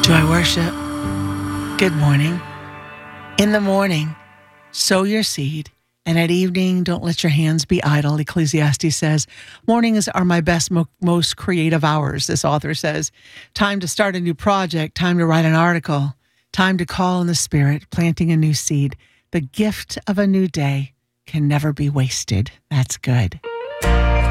Joy worship. Good morning. In the morning, sow your seed, and at evening, don't let your hands be idle. Ecclesiastes says, mornings are my best, most creative hours, this author says. Time to start a new project, time to write an article, time to call in the Spirit, planting a new seed. The gift of a new day can never be wasted. That's good.